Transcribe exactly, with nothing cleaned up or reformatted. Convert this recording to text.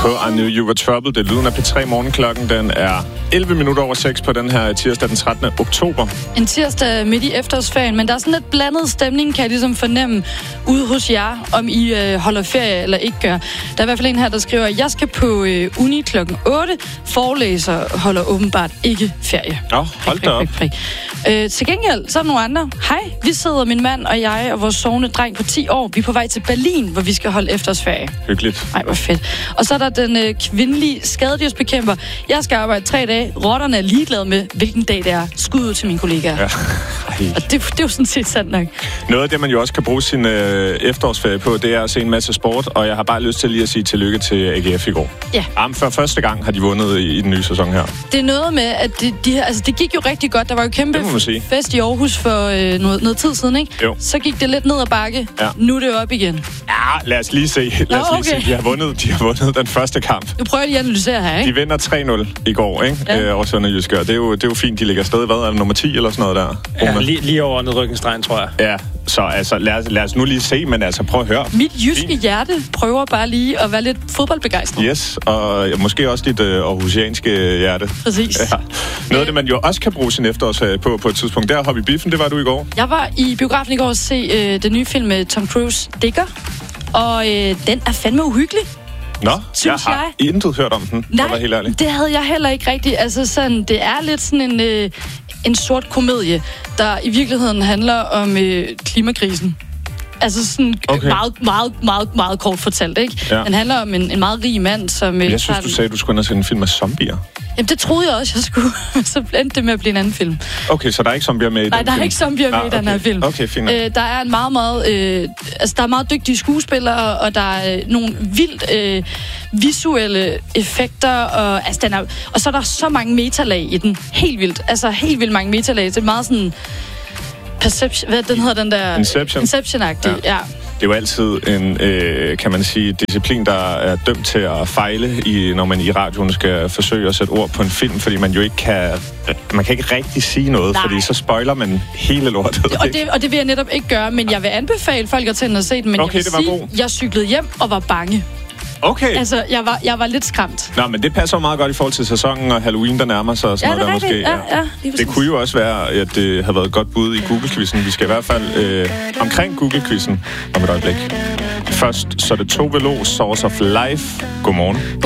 på I Knew You Were Trouble. Det er lyden af P tre Morgenklokken. Den er elleve minutter over seks på den her tirsdag den trettende oktober. En tirsdag midt i efterårsferien, men der er sådan lidt blandet stemning, kan jeg ligesom fornemme ude hos jer, om I øh, holder ferie eller ikke gør. Der er i hvert fald en her, der skriver, jeg skal på øh, uni klokken otte. Forelæser holder åbenbart ikke ferie. Åh, oh, hold da op. Øh, til gengæld, så er der nogle andre. Hej, vi sidder, min mand og jeg og vores sovende dreng på ti år. Vi er på vej til Berlin, hvor vi skal holde efterårsferie. Hyggeligt. Nej, hvor fedt. Og så er der den øh, kvindelige skadedyrsbekæmper. Jeg skal arbejde tre dage. Rotterne er ligeglade med, hvilken dag det er. Skud ud til mine kollegaer. Ja. Og det, det er jo sådan set sandt nok. Noget af det, man jo også kan bruge sin øh, efterårsferie på, det er at se en masse sport. Og jeg har bare lyst til lige at sige tillykke til A G F i går. Ja. Arm for første gang har de vundet i, i den nye sæson her. Det er noget med, at de, de, altså, det gik jo rigtig godt. Der var jo kæmpe fest i Aarhus for øh, noget, noget tid siden, ikke? Jo. Så gik det lidt ned ad bakke. Ja. Nu er det op igen. Ja, lad os lige se. Lad os Nå, lige okay. se. De har vundet, de har vundet den første kamp. Nu prøver jeg lige at analysere her, ikke? De vinder tre nul i går, ikke? Ja. Øh, over Sønderjyske. Det er jo det er jo fint, de ligger stadig. Hvad er det, nummer ti eller sådan noget der? Ja, lige, lige over nedrykningsstregen, tror jeg. Ja, så altså, lad, os, lad os nu lige se, men altså, prøv at høre. Mit jyske fint. Hjerte prøver bare lige at være lidt fodboldbegejstret. Yes, og måske også dit øh, aarhusianske hjerte. Præcis. Ja. Noget af det, man jo også kan bruge sin efterårsferie på på et tidspunkt, der har vi biffen, det var du i går. Jeg var i biografen i går og se øh, den nye film med Tom Cruise, Digger, og øh, den er fandme uhyggelig. Nå, synes jeg har jeg. intet hørt om den. Nej, var helt ærlig. Det havde jeg heller ikke rigtigt. Altså sådan, det er lidt sådan en, øh, en sort komedie, der i virkeligheden handler om øh, klimakrisen. Altså sådan okay. meget, meget, meget, meget kort fortalt, ikke? Ja. Den handler om en, en meget rig mand, som... Jeg synes, du sagde, at du skulle se en film med zombier. Jamen, det troede jeg også, jeg skulle. Så endte det med at blive en anden film. Okay, så der er ikke zombier med i Nej, den der film? er ikke zombier med ah, okay. i den her film. Okay, fint. Øh, der er en meget, meget... Øh, altså, der er meget dygtige skuespillere, og der er øh, nogle vildt øh, visuelle effekter, og, altså, den er, og så er der så mange metalag i den. Helt vildt. Altså, helt vildt mange metalag. Det er meget sådan... Perception... Hvad den hedder, den der... Inception. Inception-agtig, ja. ja. Det er jo altid en, øh, kan man sige, disciplin, der er dømt til at fejle, i, når man i radioen skal forsøge at sætte ord på en film, fordi man jo ikke kan, man kan ikke rigtig sige noget, Nej. fordi så spoiler man hele lortet. Og det, og det vil jeg netop ikke gøre, men jeg vil anbefale folk at tage den og se den, men okay, jeg vil det var sige, god. jeg cyklede hjem og var bange. Okay. Altså, jeg var, jeg var lidt skræmt. Nå, men det passer meget godt i forhold til sæsonen og Halloween, der nærmer sig og sådan ja, noget der rigtigt. måske. Ja, ja, det kunne jo også være, at det havde været godt bud i Google-quizzen. Vi skal i hvert fald øh, omkring Google-quizzen om et øjeblik. Først så er det Tove Lo, Source of Life. Godmorgen.